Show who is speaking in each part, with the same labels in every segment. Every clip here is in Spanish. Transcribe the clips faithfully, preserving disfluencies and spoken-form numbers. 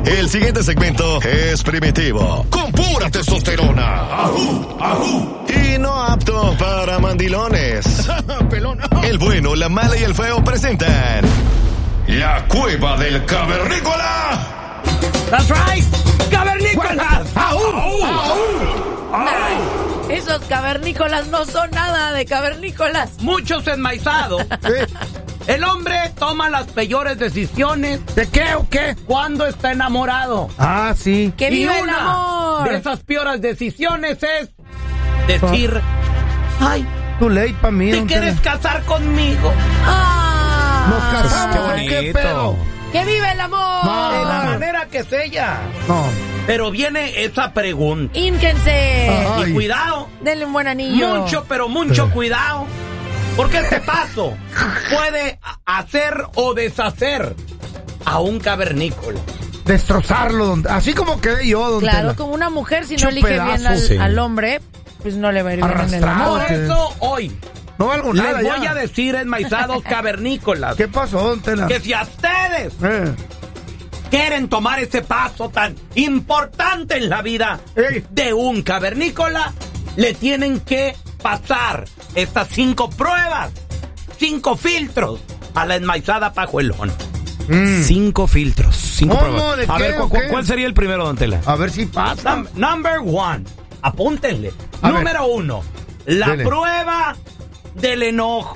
Speaker 1: El siguiente segmento es primitivo, con pura testosterona. ¡Ajú! ¡Ajú! Y no apto para mandilones. Pelón. El bueno, la mala y el feo presentan La Cueva del Cavernícola.
Speaker 2: That's right, cavernícolas.
Speaker 3: ¡Aú! ¡Aú!
Speaker 4: Nah, esos cavernícolas no son nada de cavernícolas.
Speaker 2: Muchos enmaizados. El hombre toma las peores decisiones.
Speaker 3: ¿De qué o qué?
Speaker 2: Cuando está enamorado.
Speaker 3: Ah, sí.
Speaker 4: ¡Que
Speaker 2: Y
Speaker 4: viva el
Speaker 2: una
Speaker 4: amor!
Speaker 2: de esas peores decisiones es decir, ay,
Speaker 3: Too late para mí.
Speaker 2: ¿te
Speaker 3: don
Speaker 2: quieres
Speaker 3: Tela.
Speaker 2: casar conmigo?
Speaker 4: ¡Ah!
Speaker 3: Nos casamos.
Speaker 5: Qué
Speaker 3: ¿Qué
Speaker 5: bonito.
Speaker 3: pedo?
Speaker 4: ¡Que viva el amor!
Speaker 3: No.
Speaker 2: De la
Speaker 3: Ah.
Speaker 2: manera que es ella.
Speaker 3: No.
Speaker 2: Pero viene esa pregunta.
Speaker 4: ¡Ínquense!
Speaker 3: Ajá. Ay.
Speaker 2: Y cuidado,
Speaker 4: Denle un buen anillo.
Speaker 2: mucho, pero mucho cuidado. Porque este paso puede hacer o deshacer a un cavernícola.
Speaker 3: Destrozarlo, don... así como quedé yo, don
Speaker 4: Claro,
Speaker 3: Tela.
Speaker 4: como una mujer, si
Speaker 3: Hecho
Speaker 4: no elige bien al,
Speaker 3: pedazos.
Speaker 5: Sí.
Speaker 4: al hombre, pues no le va a ir bien en el
Speaker 3: Arrastrado.
Speaker 4: amor.
Speaker 2: Por eso hoy
Speaker 3: No valgo
Speaker 2: les
Speaker 3: nada
Speaker 2: voy
Speaker 3: ya.
Speaker 2: a decir, enmaizados cavernícolas,
Speaker 3: ¿Qué pasó, don Tela?
Speaker 2: que si a ustedes
Speaker 3: Eh.
Speaker 2: quieren tomar ese paso tan importante en la vida
Speaker 3: Ey.
Speaker 2: de un cavernícola, le tienen que pasar estas cinco pruebas, cinco filtros a la enmaizada pajuelón.
Speaker 3: Mm.
Speaker 5: Cinco filtros, cinco
Speaker 3: ¿Cómo?
Speaker 5: pruebas.
Speaker 3: ¿De
Speaker 5: A
Speaker 3: qué
Speaker 5: ver,
Speaker 3: o
Speaker 5: ¿cu-
Speaker 3: qué?
Speaker 5: ¿cuál sería el primero, don Tela?
Speaker 3: A ver si pasa.
Speaker 2: Num- number one, apúntenle.
Speaker 3: A
Speaker 2: Número uno, la
Speaker 3: Dele.
Speaker 2: prueba del enojo.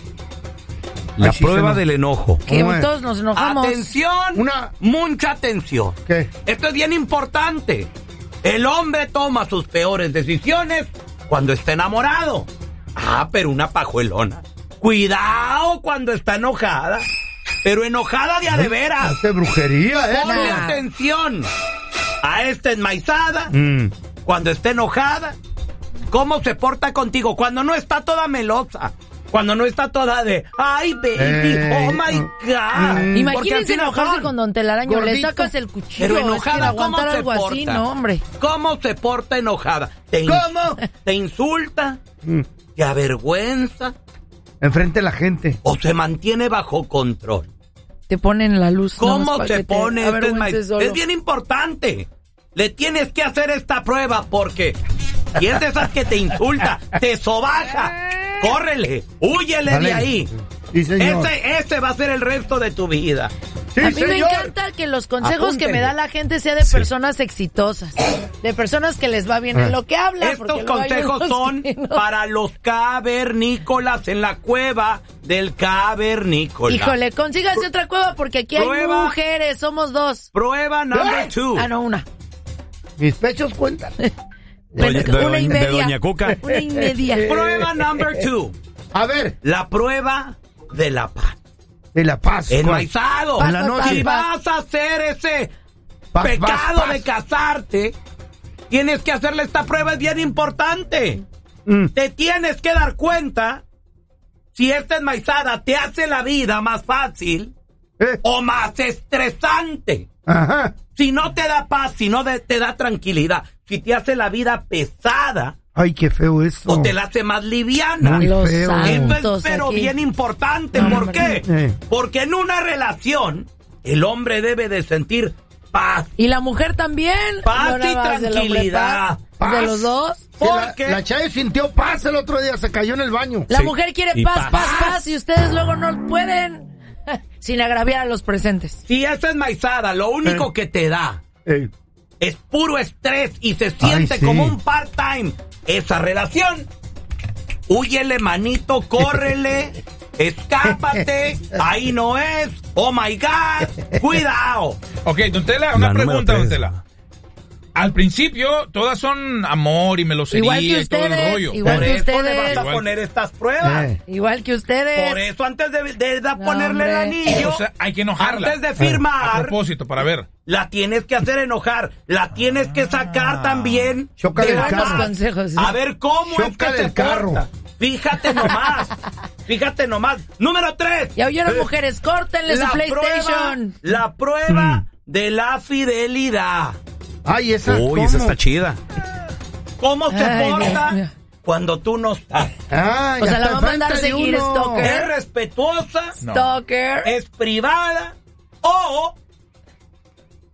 Speaker 5: La
Speaker 3: Ay, sí,
Speaker 5: prueba
Speaker 3: se
Speaker 5: del enojo.
Speaker 4: Que
Speaker 3: ¿Cómo es?
Speaker 4: todos nos enojamos.
Speaker 2: Atención,
Speaker 3: Una-
Speaker 2: mucha atención.
Speaker 3: ¿Qué?
Speaker 2: Esto es bien importante. El hombre toma sus peores decisiones cuando está enamorado. Ah, pero una pajuelona. Cuidado cuando está enojada. Pero enojada de a de veras.
Speaker 3: Hace brujería, ¿eh?
Speaker 2: Ponle
Speaker 4: Nah.
Speaker 2: atención a esta enmaizada
Speaker 3: Mm.
Speaker 2: cuando está enojada. ¿Cómo se porta contigo? Cuando no está toda melosa. Cuando no está toda de, ay, baby,
Speaker 3: Ey,
Speaker 2: oh my
Speaker 3: mm,
Speaker 2: God. Porque al
Speaker 4: Imagínense
Speaker 2: fin
Speaker 4: enojarse
Speaker 2: son.
Speaker 4: con Don Telaraño. Le
Speaker 3: Gordito.
Speaker 4: sacas el cuchillo.
Speaker 2: Pero
Speaker 4: es que
Speaker 2: enojada,
Speaker 4: aguantar
Speaker 2: ¿cómo se
Speaker 4: algo así,
Speaker 2: porta?
Speaker 4: no, hombre.
Speaker 2: ¿Cómo se porta enojada? ¿Te in-
Speaker 3: ¿Cómo?
Speaker 2: ¿Te insulta?
Speaker 3: Mm.
Speaker 2: ¿Te avergüenza?
Speaker 3: Enfrente de la gente.
Speaker 2: ¿O se mantiene bajo control?
Speaker 4: Te ponen la luz.
Speaker 2: ¿Cómo
Speaker 4: nomás para
Speaker 2: se
Speaker 4: que te
Speaker 2: pone este
Speaker 4: avergüences
Speaker 2: enmaiz-
Speaker 4: solo.
Speaker 2: Es bien importante. Le tienes que hacer esta prueba porque si es de esas que te insulta, te sobaja, córrele, húyele
Speaker 3: Dale.
Speaker 2: de ahí.
Speaker 3: Sí, señor.
Speaker 2: Ese, ese va a ser el resto de tu vida.
Speaker 3: Sí,
Speaker 4: A mí me
Speaker 3: señor.
Speaker 4: encanta que los consejos que
Speaker 2: Apúntenle.
Speaker 4: me da la gente sean de personas exitosas, de personas que les va bien en lo que hablan. porque
Speaker 2: Estos
Speaker 4: luego hay
Speaker 2: consejos
Speaker 4: unos
Speaker 2: son
Speaker 4: que no.
Speaker 2: para los cavernícolas en la cueva del cavernícola.
Speaker 4: Híjole, consígase otra cueva porque aquí hay
Speaker 2: Prueba.
Speaker 4: mujeres, somos dos.
Speaker 2: Prueba number two.
Speaker 4: Ah, no, una.
Speaker 3: Mis pechos cuentan.
Speaker 5: Doña-
Speaker 4: Bueno,
Speaker 5: de
Speaker 4: una y
Speaker 5: doña- de
Speaker 4: media.
Speaker 5: doña Cuca.
Speaker 4: Una y media.
Speaker 2: Prueba number two.
Speaker 3: A ver,
Speaker 2: La prueba de la paz.
Speaker 3: de la paz.
Speaker 2: Enmaizado.
Speaker 3: En la noche.
Speaker 2: Si vas a hacer ese
Speaker 3: Paz,
Speaker 2: pecado
Speaker 3: paz, paz.
Speaker 2: de casarte, tienes que hacerle esta prueba, es bien importante.
Speaker 3: Mm.
Speaker 2: Te tienes que dar cuenta si esta enmaizada te hace la vida más fácil
Speaker 3: Eh.
Speaker 2: o más estresante.
Speaker 3: Ajá.
Speaker 2: Si no te da paz, si no de- te da tranquilidad, si te hace la vida pesada
Speaker 3: Ay, qué feo esto.
Speaker 2: o te la hace más liviana.
Speaker 3: Muy
Speaker 4: Los
Speaker 3: feo.
Speaker 2: Esto es
Speaker 4: santos
Speaker 2: pero
Speaker 4: aquí.
Speaker 2: bien importante.
Speaker 4: No,
Speaker 2: ¿Por
Speaker 4: hombre.
Speaker 2: qué?
Speaker 3: Eh.
Speaker 2: Porque en una relación el hombre debe de sentir paz.
Speaker 4: Y la mujer también.
Speaker 2: Paz
Speaker 4: No nada
Speaker 2: y
Speaker 4: más del hombre,
Speaker 2: tranquilidad.
Speaker 4: paz.
Speaker 3: Paz.
Speaker 4: De los dos.
Speaker 3: Sí, la,
Speaker 2: Porque
Speaker 3: la Chayo sintió paz el otro día, se cayó en el baño.
Speaker 4: La
Speaker 5: Sí.
Speaker 4: mujer quiere
Speaker 5: Y
Speaker 4: paz,
Speaker 5: paz.
Speaker 4: paz, paz, y ustedes luego no pueden. Sin agraviar a los presentes.
Speaker 2: si esa enmaizada lo único
Speaker 3: Eh.
Speaker 2: que te da
Speaker 3: Eh.
Speaker 2: es puro estrés y se siente
Speaker 3: sí.
Speaker 2: como un part-time esa relación, húyele, manito, córrele, escápate, ahí no es, oh my God, cuidado.
Speaker 6: Ok, don Tela, una
Speaker 5: La número
Speaker 6: pregunta, don
Speaker 5: tres.
Speaker 6: Tela. Al principio, todas son amor y melosería
Speaker 4: Igual que
Speaker 6: y todo el
Speaker 4: ustedes,
Speaker 6: rollo.
Speaker 4: igual
Speaker 2: Por
Speaker 4: que
Speaker 2: eso le
Speaker 4: ustedes.
Speaker 2: vas a
Speaker 6: Igual.
Speaker 2: poner estas pruebas.
Speaker 3: Eh.
Speaker 4: Igual que ustedes.
Speaker 2: Por eso antes de, de- de
Speaker 4: No,
Speaker 2: ponerle el
Speaker 4: hombre.
Speaker 2: anillo,
Speaker 6: O sea, hay que enojarla.
Speaker 2: antes de
Speaker 6: A
Speaker 2: firmar,
Speaker 6: propósito, para ver.
Speaker 2: la tienes que hacer enojar, la tienes que sacar también.
Speaker 3: Choca
Speaker 2: de
Speaker 3: del
Speaker 2: la
Speaker 3: carro.
Speaker 2: paz.
Speaker 4: Consejos, sí.
Speaker 2: A ver cómo es
Speaker 3: Choca
Speaker 2: que se
Speaker 3: del carro.
Speaker 2: porta. Fíjate nomás, fíjate nomás. Número tres.
Speaker 4: Ya oyeron, mujeres, córtenle su
Speaker 2: La prueba,
Speaker 4: PlayStation.
Speaker 2: la prueba de la fidelidad.
Speaker 3: Ay, esa.
Speaker 5: Uy,
Speaker 3: ¿cómo?
Speaker 5: esa está chida.
Speaker 2: ¿Cómo se
Speaker 4: Ay, Dios
Speaker 2: porta
Speaker 4: mío.
Speaker 2: cuando tú no estás?
Speaker 3: Ay,
Speaker 4: O sea, la
Speaker 3: hasta
Speaker 4: va a mandar
Speaker 3: enfrente de
Speaker 4: seguir,
Speaker 3: uno.
Speaker 4: stalker.
Speaker 2: ¿Es respetuosa?
Speaker 6: No.
Speaker 4: Stalker.
Speaker 2: ¿Es privada? ¿O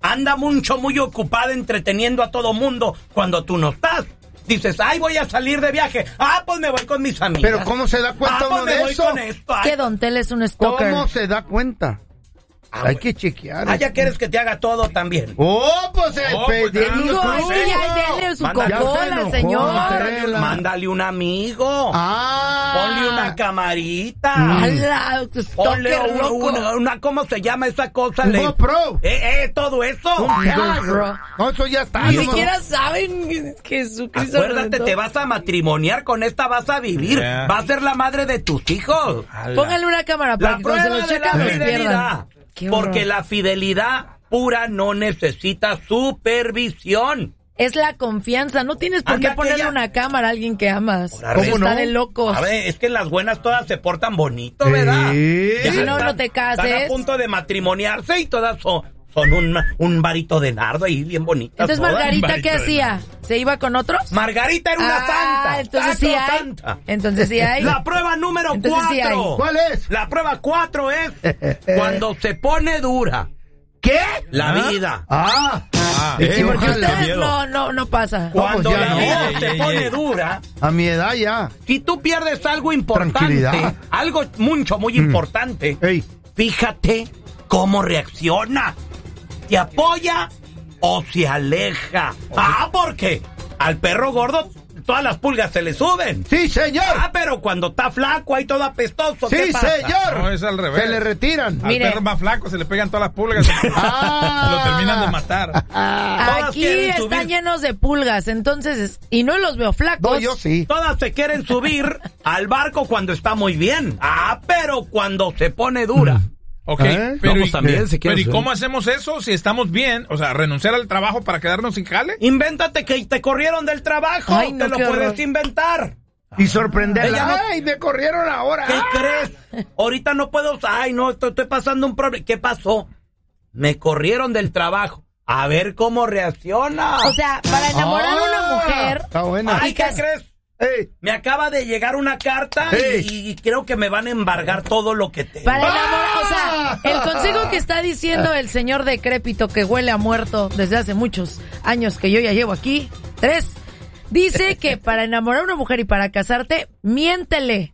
Speaker 2: anda mucho, muy ocupada entreteniendo a todo mundo cuando tú no estás. Dices, ay, voy a salir de viaje. Ah, pues me voy con mis amigas.
Speaker 3: Pero ¿cómo se da cuenta
Speaker 2: ah,
Speaker 3: uno
Speaker 2: pues me
Speaker 3: de
Speaker 2: voy
Speaker 3: eso?
Speaker 2: Con esto. Ay.
Speaker 4: Que Don Tela es un stalker.
Speaker 3: ¿Cómo se da cuenta?
Speaker 2: Ah,
Speaker 3: Hay
Speaker 2: bueno.
Speaker 3: que chequear.
Speaker 2: Ah, ya quieres que te haga todo también.
Speaker 3: Oh, pues el
Speaker 6: Oh, pues,
Speaker 3: pedir
Speaker 4: Digo,
Speaker 6: no,
Speaker 4: sí, ya denle su
Speaker 2: Manda-
Speaker 3: Ya se
Speaker 4: Coca-Cola,
Speaker 3: enojó,
Speaker 4: señor.
Speaker 3: Tela.
Speaker 2: Mándale un amigo.
Speaker 3: Ah.
Speaker 2: Ponle una camarita.
Speaker 4: ¡Hala!
Speaker 2: Ponle
Speaker 4: Stalker
Speaker 2: un-
Speaker 4: loco.
Speaker 2: una, una, ¿cómo se llama esa cosa?
Speaker 3: Un
Speaker 2: Le-
Speaker 3: GoPro.
Speaker 2: Eh, eh, todo eso.
Speaker 3: Un
Speaker 4: Ya,
Speaker 3: GoPro.
Speaker 4: bro.
Speaker 3: No, eso ya está.
Speaker 4: Ni
Speaker 3: no,
Speaker 4: siquiera saben que Jesucristo
Speaker 2: Acuérdate,
Speaker 4: redentor.
Speaker 2: te vas a matrimoniar, con esta vas a vivir.
Speaker 6: Yeah.
Speaker 2: Va a ser la madre de tus hijos.
Speaker 4: Póngale una cámara para
Speaker 2: La
Speaker 4: que cuando se
Speaker 2: prueba
Speaker 4: los
Speaker 2: de la
Speaker 4: checan los
Speaker 2: fidelidad.
Speaker 4: pierdan. Qué horror.
Speaker 2: Porque la fidelidad pura no necesita supervisión.
Speaker 4: Es la confianza. No tienes por
Speaker 2: Anda
Speaker 4: qué ponerle
Speaker 2: que ya-
Speaker 4: una cámara a alguien que amas.
Speaker 2: Ahora,
Speaker 4: ¿Cómo
Speaker 3: ¿cómo
Speaker 4: está
Speaker 3: no?
Speaker 4: de locos?
Speaker 2: A ver, es que las buenas todas se portan bonito, ¿verdad?
Speaker 3: Sí.
Speaker 2: Ya
Speaker 4: Si no,
Speaker 2: están-
Speaker 4: no te cases.
Speaker 2: Están a punto de matrimoniarse y todas son, son un, un varito de nardo ahí bien bonitas.
Speaker 4: Entonces,
Speaker 2: todas.
Speaker 4: Margarita,
Speaker 6: Margarita
Speaker 4: ¿qué
Speaker 6: de
Speaker 4: hacía? ¿Se iba con otros?
Speaker 2: Margarita era una
Speaker 4: Ah,
Speaker 2: santa.
Speaker 4: entonces sí
Speaker 2: santa,
Speaker 4: hay.
Speaker 2: santa.
Speaker 4: Entonces sí hay.
Speaker 2: La prueba número
Speaker 4: Entonces sí hay.
Speaker 2: cuatro.
Speaker 3: ¿Cuál es?
Speaker 2: La prueba cuatro es cuando se pone dura
Speaker 3: ¿Qué?
Speaker 2: la
Speaker 6: ¿Ah?
Speaker 2: vida.
Speaker 3: Ah.
Speaker 6: Ah,
Speaker 3: Eh,
Speaker 4: Sí, porque
Speaker 3: ojalá.
Speaker 4: ustedes no, no, no pasa.
Speaker 2: Cuando
Speaker 3: ya
Speaker 2: la
Speaker 3: no.
Speaker 2: vida
Speaker 6: Ey,
Speaker 2: se
Speaker 6: ey,
Speaker 2: pone
Speaker 6: ey.
Speaker 2: dura,
Speaker 3: A mi edad ya.
Speaker 2: si tú pierdes algo importante,
Speaker 3: Tranquilidad.
Speaker 2: algo mucho, muy importante,
Speaker 3: Ey.
Speaker 2: fíjate cómo reacciona. ¿Te apoya o se aleja? Ah, porque al perro gordo todas las pulgas se le suben.
Speaker 3: Sí, señor.
Speaker 2: Ah, pero cuando está flaco ahí todo apestoso, ¿qué
Speaker 3: Sí,
Speaker 2: pasa?
Speaker 3: señor.
Speaker 6: No, es al revés.
Speaker 3: Se le retiran.
Speaker 6: Al
Speaker 4: Mire.
Speaker 6: perro más flaco se le pegan todas las pulgas.
Speaker 3: Ah.
Speaker 6: Lo terminan de matar.
Speaker 2: Todas
Speaker 4: Aquí
Speaker 2: quieren
Speaker 4: están
Speaker 2: subir.
Speaker 4: llenos de pulgas, entonces, y no los veo flacos.
Speaker 3: No, yo sí.
Speaker 2: Todas se quieren subir al barco cuando está muy bien. Ah, pero cuando se pone dura.
Speaker 6: Ok,
Speaker 3: ¿Eh?
Speaker 6: pero,
Speaker 5: No, pues
Speaker 6: ¿y,
Speaker 5: también se
Speaker 6: pero
Speaker 5: quiere
Speaker 6: ¿y
Speaker 5: subir.
Speaker 6: cómo hacemos eso si estamos bien? O sea, renunciar al trabajo para quedarnos sin jale.
Speaker 2: Invéntate que te corrieron del trabajo.
Speaker 4: Ay, no,
Speaker 2: te lo
Speaker 4: qué
Speaker 2: puedes
Speaker 4: horror.
Speaker 2: inventar.
Speaker 3: Y sorprenderla.
Speaker 2: Ella no-
Speaker 3: Ay, me corrieron ahora.
Speaker 2: ¿Qué
Speaker 3: Ah.
Speaker 2: crees? Ahorita no puedo. Ay, no, estoy, estoy pasando un problema. ¿Qué pasó? Me corrieron del trabajo. A ver cómo reacciona.
Speaker 4: O sea, para enamorar a una
Speaker 3: Ah,
Speaker 4: mujer,
Speaker 3: Está buena.
Speaker 2: Ay, ¿qué crees?
Speaker 3: Ey.
Speaker 2: Me acaba de llegar una carta
Speaker 3: Hey.
Speaker 2: y, y creo que me van a embargar todo lo que tengo.
Speaker 4: para enamorar, o sea, el consejo que está diciendo el señor decrépito que huele a muerto desde hace muchos años que yo ya llevo aquí, tres, dice que para enamorar a una mujer y para casarte, miéntele,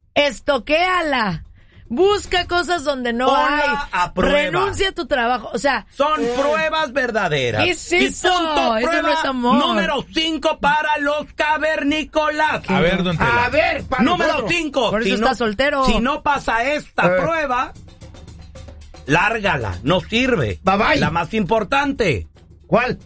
Speaker 4: estoquéala, busca cosas donde no
Speaker 2: Ponla
Speaker 4: hay,
Speaker 2: a prueba.
Speaker 4: renuncia a tu trabajo, o sea,
Speaker 2: Son pruebas verdaderas.
Speaker 4: ¿Qué es
Speaker 2: Y
Speaker 4: eso?
Speaker 2: punto,
Speaker 4: Eso
Speaker 2: prueba
Speaker 4: no es amor.
Speaker 2: número cinco para los cavernícolas.
Speaker 6: A ver, don Tela.
Speaker 3: A ver, para
Speaker 2: Número
Speaker 3: nosotros.
Speaker 2: cinco.
Speaker 4: Por eso está soltero.
Speaker 2: Si no pasa esta
Speaker 3: Eh.
Speaker 2: prueba, lárgala, no sirve.
Speaker 3: Bye, bye.
Speaker 2: La más importante,
Speaker 3: ¿Cuál?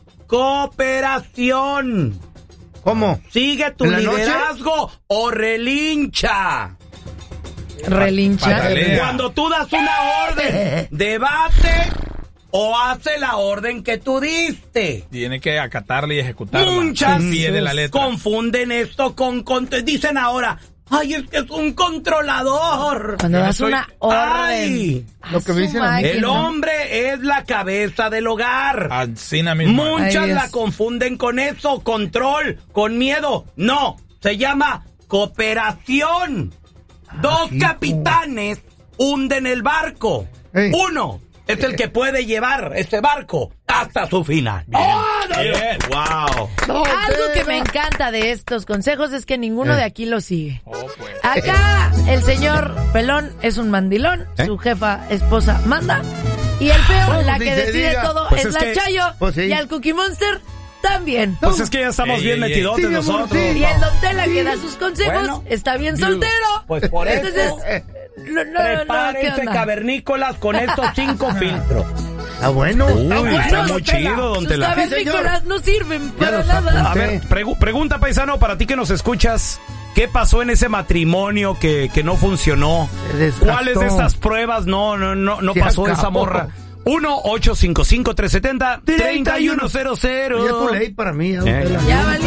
Speaker 2: cooperación.
Speaker 3: ¿Cómo?
Speaker 2: Sigue tu
Speaker 3: ¿En la noche?
Speaker 2: liderazgo o relincha.
Speaker 4: relincha.
Speaker 6: Patalea.
Speaker 2: Cuando tú das una orden, debate o hace la orden que tú diste.
Speaker 6: Tiene que acatarla y ejecutarla.
Speaker 2: Muchas
Speaker 6: al pie de la letra.
Speaker 2: confunden esto con, con... Dicen ahora, ay, es que es un controlador.
Speaker 4: Cuando
Speaker 6: Yo
Speaker 4: das
Speaker 6: soy-
Speaker 4: una orden.
Speaker 2: Ay,
Speaker 3: Lo que me dicen a mí.
Speaker 2: el
Speaker 4: máquina.
Speaker 2: hombre es la cabeza del hogar.
Speaker 6: Así na misma.
Speaker 2: Muchas
Speaker 4: Ay, Dios.
Speaker 2: la confunden con eso, control, con miedo. No, se llama cooperación. Dos
Speaker 3: hijo.
Speaker 2: capitanes hunden el barco.
Speaker 3: Ey.
Speaker 2: Uno es el que puede llevar ese barco hasta su final.
Speaker 6: Bien.
Speaker 2: Wow.
Speaker 3: No,
Speaker 4: Algo que
Speaker 3: Tela.
Speaker 4: me encanta de estos consejos es que ninguno
Speaker 3: Eh.
Speaker 4: de aquí lo sigue.
Speaker 6: Oh, pues.
Speaker 4: Acá el señor Pelón es un mandilón,
Speaker 5: ¿Eh?
Speaker 4: su jefa esposa manda, y el feo,
Speaker 3: Pues
Speaker 4: la
Speaker 3: ni
Speaker 4: que
Speaker 3: se
Speaker 4: decide
Speaker 3: diga.
Speaker 4: todo,
Speaker 5: Pues
Speaker 4: es
Speaker 5: es
Speaker 4: la
Speaker 5: que-
Speaker 4: Chayo,
Speaker 3: Pues sí.
Speaker 4: y al Cookie Monster también.
Speaker 5: Pues es que ya estamos
Speaker 6: Ey,
Speaker 5: bien
Speaker 6: ey, ey.
Speaker 5: metidotes
Speaker 3: Sí, mi amor,
Speaker 5: nosotros.
Speaker 3: sí.
Speaker 4: Y el Don Tela que da sus consejos
Speaker 2: Bueno,
Speaker 4: está bien soltero.
Speaker 2: pues por eso.
Speaker 4: Entonces, no, no, no, ¿qué
Speaker 2: Prepárense,
Speaker 4: onda?
Speaker 2: cavernícolas, con estos cinco filtros.
Speaker 3: Está bueno.
Speaker 5: Uy,
Speaker 3: está bueno,
Speaker 5: está muy
Speaker 3: don Tela.
Speaker 5: chido, don
Speaker 4: Sus
Speaker 5: Tela.
Speaker 4: cavernícolas no sirven
Speaker 3: Ya
Speaker 4: para
Speaker 3: los
Speaker 4: nada.
Speaker 5: A ver, pregu- pregunta, paisano, para ti que nos escuchas, ¿qué pasó en ese matrimonio que, que no funcionó?
Speaker 3: Se desgastó.
Speaker 5: ¿Cuáles de estas pruebas no, no, no, no
Speaker 3: Se
Speaker 5: pasó
Speaker 3: acabó.
Speaker 5: esa morra? uno ocho cinco cinco tres siete cero tres uno cero cero.
Speaker 3: Ya tu ley para mí, ya, don
Speaker 5: Eh.
Speaker 3: Tela.
Speaker 4: Ya valió.